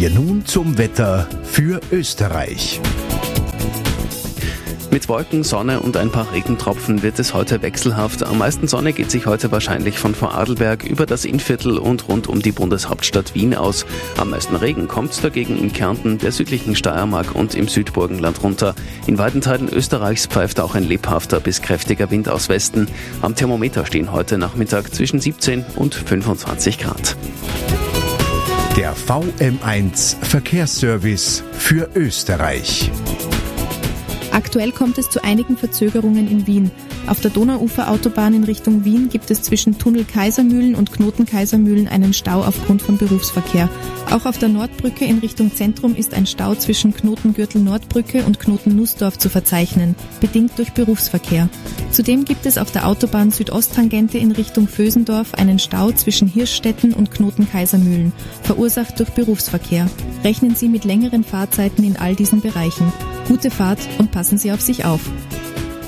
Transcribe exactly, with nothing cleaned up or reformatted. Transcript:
wir nun zum Wetter für Österreich. Mit Wolken, Sonne und ein paar Regentropfen wird es heute wechselhaft. Am meisten Sonne geht sich heute wahrscheinlich von Vorarlberg über das Innviertel und rund um die Bundeshauptstadt Wien aus. Am meisten Regen kommt dagegen in Kärnten, der südlichen Steiermark und im Südburgenland runter. In weiten Teilen Österreichs pfeift auch ein lebhafter bis kräftiger Wind aus Westen. Am Thermometer stehen heute Nachmittag zwischen siebzehn und fünfundzwanzig Grad. Der V M eins Verkehrsservice für Österreich. Aktuell kommt es zu einigen Verzögerungen in Wien. Auf der Donauuferautobahn in Richtung Wien gibt es zwischen Tunnel Kaisermühlen und Knoten Kaisermühlen einen Stau aufgrund von Berufsverkehr. Auch auf der Nordbrücke in Richtung Zentrum ist ein Stau zwischen Knotengürtel Nordbrücke und Knoten Nussdorf zu verzeichnen, bedingt durch Berufsverkehr. Zudem gibt es auf der Autobahn Südosttangente in Richtung Vösendorf einen Stau zwischen Hirschstetten und Knoten Kaisermühlen, verursacht durch Berufsverkehr. Rechnen Sie mit längeren Fahrzeiten in all diesen Bereichen. Gute Fahrt und passen Sie auf sich auf.